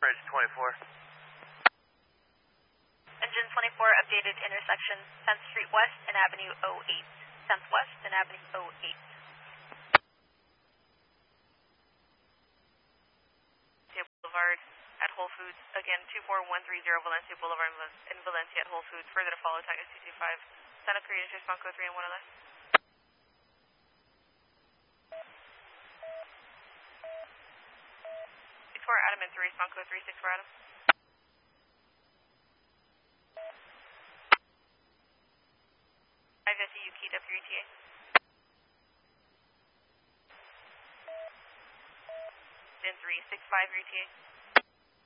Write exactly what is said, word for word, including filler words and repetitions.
Bridge twenty-four. Engine twenty-four, updated intersection tenth Street West and Avenue oh eight. tenth West and Avenue oh eight. Boulevard at Whole Foods. Again, two four one three zero Valencia Boulevard in Valencia at Whole Foods. Further to follow, Tigers two two five. Santa Cruz, response code three and one L S. six four Adam and three, response code three six four Adam. five S E U keyed up your E T A. Then three six five your E T A.